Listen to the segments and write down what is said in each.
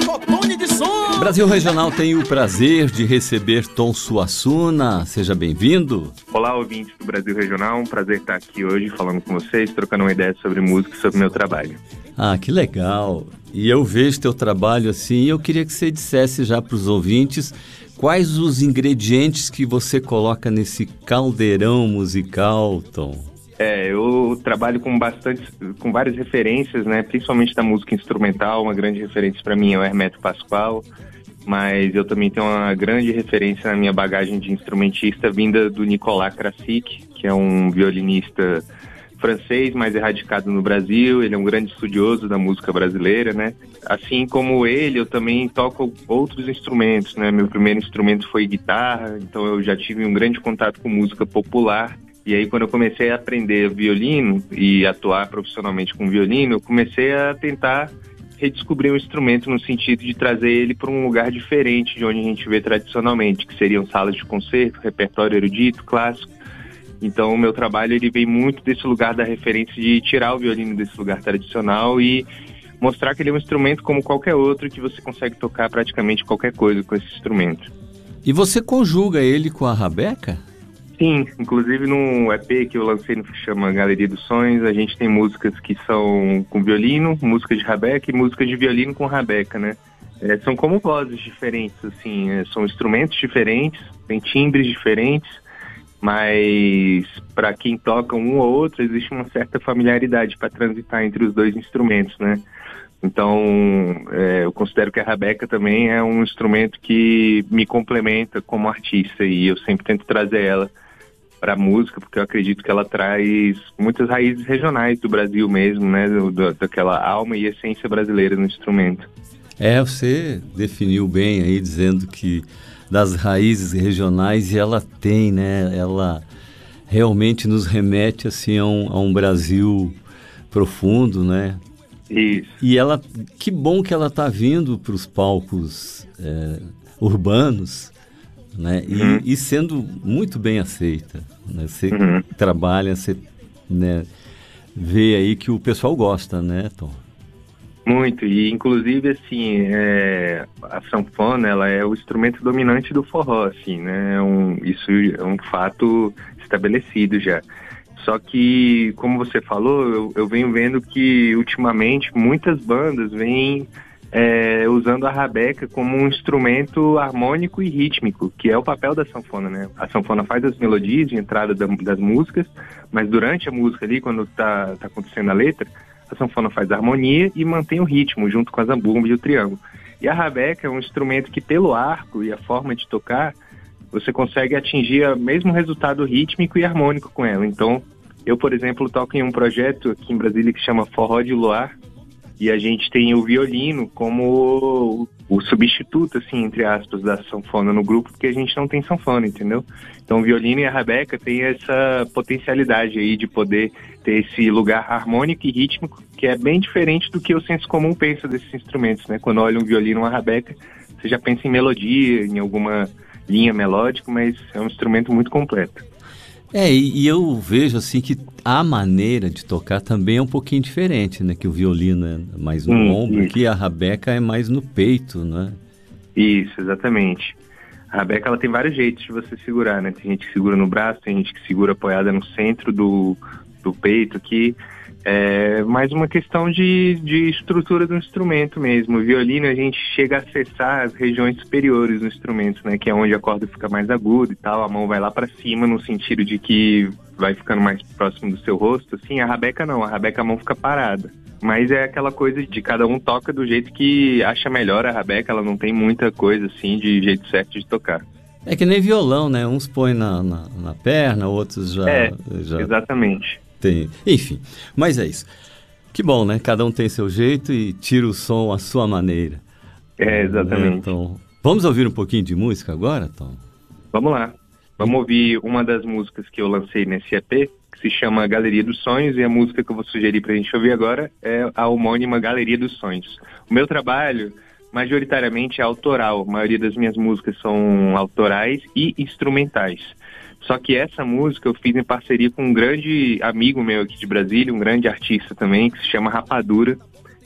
Fotone de som. Brasil Regional tem o prazer de receber Tom Suassuna. Seja bem-vindo. Olá, ouvintes do Brasil Regional. Um prazer estar aqui hoje falando com vocês, trocando uma ideia sobre música e sobre meu trabalho. Ah, que legal. E eu vejo teu trabalho assim, e eu queria que você dissesse já para os ouvintes quais os ingredientes que você coloca nesse caldeirão musical, Tom. Eu trabalho com várias referências, né? Principalmente da música instrumental. Uma grande referência para mim é o Hermeto Pascoal, mas eu também tenho uma grande referência na minha bagagem de instrumentista vinda do Nicolas Krasik, que é um violinista francês, mas radicado no Brasil. Ele é um grande estudioso da música brasileira, né? Assim como ele, eu também toco outros instrumentos, né? Meu primeiro instrumento foi guitarra, então eu já tive um grande contato com música popular. E aí, quando eu comecei a aprender violino e atuar profissionalmente com violino, eu comecei a tentar redescobrir o instrumento no sentido de trazer ele para um lugar diferente de onde a gente vê tradicionalmente, que seriam salas de concerto, repertório erudito, clássico. Então, o meu trabalho ele vem muito desse lugar da referência de tirar o violino desse lugar tradicional e mostrar que ele é um instrumento como qualquer outro, que você consegue tocar praticamente qualquer coisa com esse instrumento. E você conjuga ele com a rabeca? Sim, inclusive no EP que eu lancei, que chama Galeria dos Sonhos, a gente tem músicas que são com violino, músicas de rabeca e músicas de violino com rabeca, né? São como vozes diferentes, assim, são instrumentos diferentes, tem timbres diferentes, mas para quem toca um ou outro, existe uma certa familiaridade para transitar entre os dois instrumentos, né? Então, eu considero que a rabeca também é um instrumento que me complementa como artista e eu sempre tento trazer ela para a música, porque eu acredito que ela traz muitas raízes regionais do Brasil mesmo, né? Daquela alma e essência brasileira no instrumento. Você definiu bem aí, dizendo que das raízes regionais, e ela tem, né? Ela realmente nos remete assim a um Brasil profundo, né? Isso. E ela, que bom que ela está vindo para os palcos urbanos, né? E sendo muito bem aceita, né? Você trabalha, você, né, vê aí que o pessoal gosta, né, Tom? Muito, e inclusive assim, a sanfona, ela é o instrumento dominante do forró, assim, né? Isso é um fato estabelecido já. Só que, como você falou, eu venho vendo que ultimamente muitas bandas vêm usando a rabeca como um instrumento harmônico e rítmico, que é o papel da sanfona, né? A sanfona faz as melodias de entrada das músicas, mas durante a música ali, quando tá acontecendo a letra, a sanfona faz a harmonia e mantém o ritmo junto com a zabumba e o triângulo. E a rabeca é um instrumento que, pelo arco e a forma de tocar, você consegue atingir o mesmo resultado rítmico e harmônico com ela. Então, eu, por exemplo, toco em um projeto aqui em Brasília que chama Forró de Luar, e a gente tem o violino como o substituto, assim, entre aspas, da sanfona no grupo, porque a gente não tem sanfona, entendeu? Então o violino e a rabeca têm essa potencialidade aí de poder ter esse lugar harmônico e rítmico, que é bem diferente do que o senso comum pensa desses instrumentos, né? Quando olha um violino ou uma rabeca, você já pensa em melodia, em alguma linha melódica, mas é um instrumento muito completo. E eu vejo assim que a maneira de tocar também é um pouquinho diferente, né? Que o violino é mais no ombro, que a rabeca é mais no peito, né? Isso, exatamente. A rabeca, ela tem vários jeitos de você segurar, né? Tem gente que segura no braço, tem gente que segura apoiada no centro do peito aqui. É mais uma questão de estrutura do instrumento mesmo. O violino, a gente chega a acessar as regiões superiores do instrumento, né? Que é onde a corda fica mais aguda e tal. A mão vai lá para cima no sentido de que vai ficando mais próximo do seu rosto. Assim, a rabeca não. A rabeca, a mão fica parada. Mas é aquela coisa de cada um toca do jeito que acha melhor a rabeca. Ela não tem muita coisa assim de jeito certo de tocar. É que nem violão, né? Uns põem na perna, outros já... Exatamente. Tem. Enfim, mas é isso. Que bom, né? Cada um tem seu jeito e tira o som à sua maneira. Exatamente. Então, vamos ouvir um pouquinho de música agora, Tom? Vamos lá. Vamos ouvir uma das músicas que eu lancei nesse EP, que se chama Galeria dos Sonhos, e a música que eu vou sugerir pra gente ouvir agora é a homônima Galeria dos Sonhos. O meu trabalho, majoritariamente, é autoral. A maioria das minhas músicas são autorais e instrumentais. Só que essa música eu fiz em parceria com um grande amigo meu aqui de Brasília, um grande artista também, que se chama Rapadura.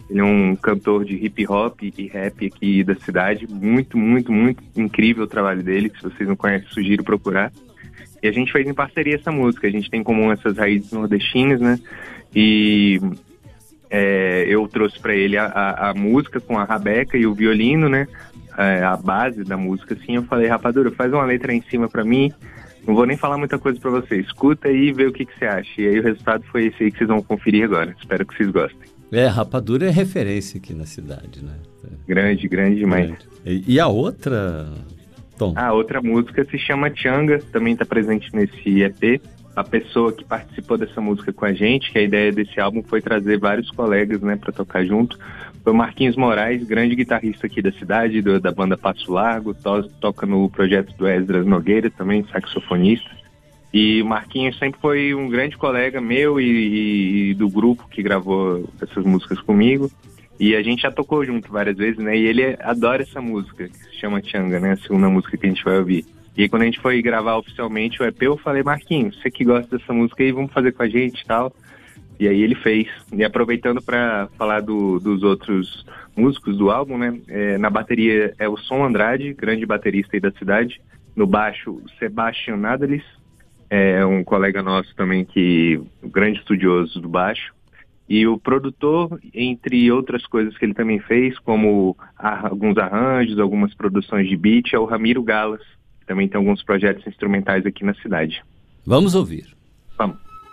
Ele é um cantor de hip hop e rap aqui da cidade. Muito, muito, muito incrível o trabalho dele. Se vocês não conhecem, sugiro procurar. E a gente fez em parceria essa música. A gente tem em comum essas raízes nordestinas, né? E eu trouxe para ele a música com a rabeca e o violino, né? A base da música, assim. Eu falei, Rapadura, faz uma letra aí em cima para mim. Não vou nem falar muita coisa para você. Escuta aí e vê o que você acha. E aí o resultado foi esse aí que vocês vão conferir agora. Espero que vocês gostem. Rapadura é referência aqui na cidade, né? Grande, grande demais. E a outra, Tom? A outra música se chama Tchanga, também está presente nesse EP. A pessoa que participou dessa música com a gente, que a ideia desse álbum foi trazer vários colegas, né, para tocar junto, foi o Marquinhos Moraes, grande guitarrista aqui da cidade, da banda Passo Largo, toca no projeto do Esdras Nogueira, também saxofonista. E o Marquinhos sempre foi um grande colega meu e do grupo que gravou essas músicas comigo. E a gente já tocou junto várias vezes, né? E ele adora essa música, que se chama Tchanga, né? A segunda música que a gente vai ouvir. E aí, quando a gente foi gravar oficialmente o EP, eu falei, Marquinhos, você que gosta dessa música aí, vamos fazer com a gente e tal. E aí ele fez. E aproveitando para falar dos outros músicos do álbum, né? Na bateria é o Som Andrade, grande baterista aí da cidade. No baixo, o Sebastian Nadalis, um colega nosso também, um grande estudioso do baixo. E o produtor, entre outras coisas que ele também fez, como alguns arranjos, algumas produções de beat, é o Ramiro Galas, que também tem alguns projetos instrumentais aqui na cidade. Vamos ouvir.